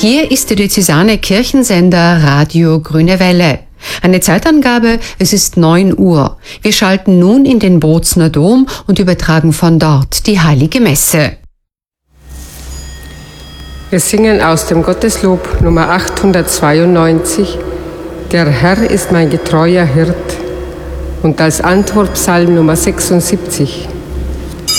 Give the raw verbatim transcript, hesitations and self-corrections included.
Hier ist der diözesane Kirchensender Radio Grüne Welle. Eine Zeitangabe, es ist neun Uhr. Wir schalten nun in den Bozner Dom und übertragen von dort die Heilige Messe. Wir singen aus dem Gotteslob Nummer achthundertzweiundneunzig, Der Herr ist mein getreuer Hirt, und als Antwortpsalm Nummer sechsundsiebzig.